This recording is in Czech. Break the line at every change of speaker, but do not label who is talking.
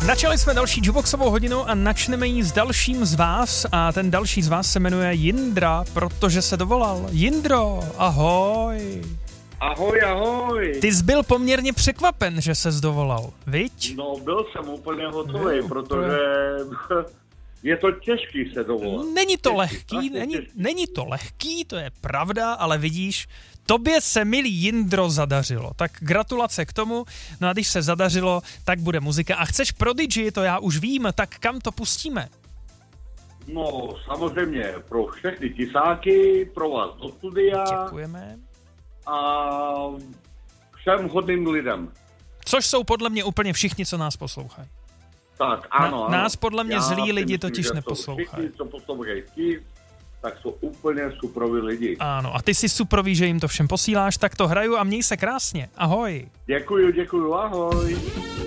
Načali jsme další jukeboxovou hodinu a načneme ji s dalším z vás a ten další z vás se jmenuje Jindra, protože se dovolal. Jindro, ahoj.
Ahoj, ahoj.
Ty jsi byl poměrně překvapen, že ses dovolal, viď?
No, byl jsem úplně hotový, protože je to těžký se dovolat.
Není to lehký, to je pravda, ale vidíš, tobě se, milý Jindro, zadařilo. Tak gratulace k tomu, no a když se zadařilo, tak bude muzika. A chceš Prodigy, to já už vím, tak kam to pustíme?
No, samozřejmě pro všechny tisáky, pro vás do studia.
Děkujeme.
A všem hodným lidem.
Což jsou podle mě úplně všichni, co nás poslouchají.
Tak, ano.
Nás podle mě zlí lidi totiž
myslím,
neposlouchají.
Všichni, co poslouchají tak jsou úplně suproví lidi.
Ano, a ty jsi suprový, že jim to všem posíláš, tak to hraju a měj se krásně. Ahoj.
Děkuju, ahoj.